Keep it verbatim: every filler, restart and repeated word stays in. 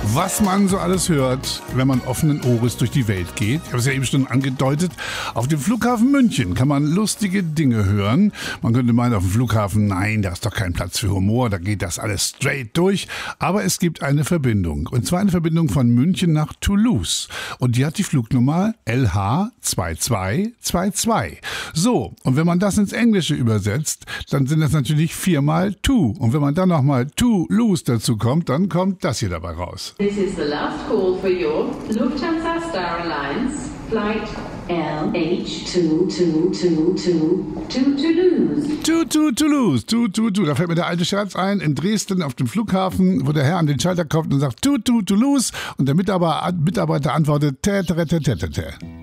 Was man so alles hört, wenn man offenen Ohres durch die Welt geht. Ich habe es ja eben schon angedeutet. Auf dem Flughafen München kann man lustige Dinge hören. Man könnte meinen, auf dem Flughafen, nein, da ist doch kein Platz für Humor, da geht das alles straight durch. Aber es gibt eine Verbindung. Und zwar eine Verbindung von München nach Toulouse. Und die hat die Flugnummer L H zwei zwei zwei zwei. So, und wenn man das ins Englische übersetzt, dann sind das natürlich viermal two. Und wenn man dann nochmal Toulouse dazu kommt, dann kommt das hier dabei raus. This is the last call for your Lufthansa Star Alliance flight L H two two two two to Toulouse. To, to, Toulouse, to, to, to. Da fällt mir der alte Scherz ein, in Dresden auf dem Flughafen, wo der Herr an den Schalter kommt und sagt, to, to, Toulouse. Und der Mitarbeiter, Mitarbeiter antwortet, tä, tä, tä, tä, tä.